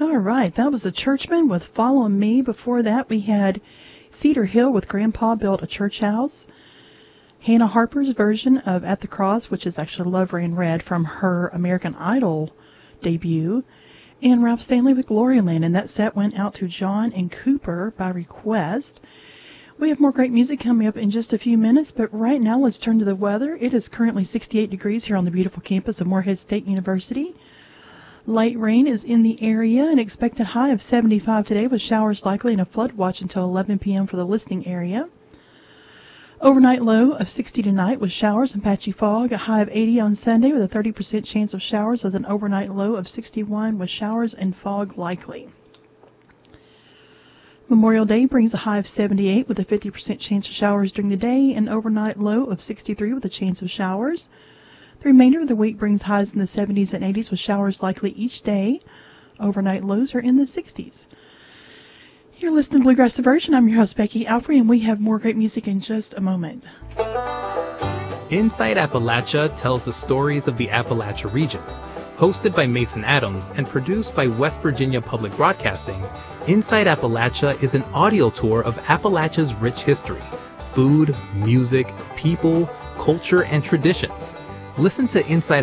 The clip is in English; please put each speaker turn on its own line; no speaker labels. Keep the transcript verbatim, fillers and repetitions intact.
All right, that was the Churchmen with Follow Me. Before that, we had Cedar Hill with Grandpa Built a Church House. Hannah Harper's version of At the Cross, which is actually Love Ran Red from her American Idol debut. And Ralph Stanley with Gloryland, and that set went out to John and Cooper by request. We have more great music coming up in just a few minutes, but right now let's turn to the weather. It is currently sixty-eight degrees here on the beautiful campus of Morehead State University. Light rain is in the area, an expected high of seventy-five today with showers likely and a flood watch until eleven p.m. for the listening area. Overnight low of sixty tonight with showers and patchy fog, a high of eighty on Sunday with a thirty percent chance of showers with an overnight low of sixty-one with showers and fog likely. Memorial Day brings a high of seventy-eight with a fifty percent chance of showers during the day, and overnight low of sixty-three with a chance of showers. The remainder of the week brings highs in the seventies and eighties with showers likely each day. Overnight lows are in the sixties. You're listening to Bluegrass Diversion. I'm your host, Becky Alfrey, and we have more great music in just a moment.
Inside Appalachia tells the stories of the Appalachia region. Hosted by Mason Adams and produced by West Virginia Public Broadcasting, Inside Appalachia is an audio tour of Appalachia's rich history, food, music, people, culture, and traditions. Listen to Inside